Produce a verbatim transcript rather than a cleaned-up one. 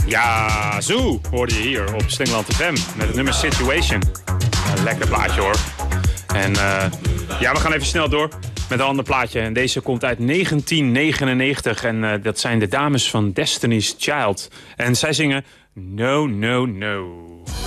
Ja, Zoo hoorde je hier op Slingeland F M met het nummer Situation. Een lekker plaatje hoor. En uh, ja, we gaan even snel door met een ander plaatje. En deze komt uit negentien negenennegentig en uh, dat zijn de dames van Destiny's Child. En zij zingen No, No, No.